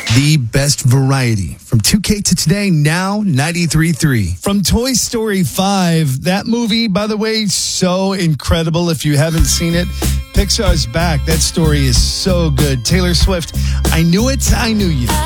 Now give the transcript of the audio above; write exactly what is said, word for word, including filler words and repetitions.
The best variety. From two K to today, now ninety-three point three. From Toy Story five, that movie, by the way, so incredible. If you haven't seen it, Pixar's back. That story is so good. Taylor Swift, I Knew It, I Knew You.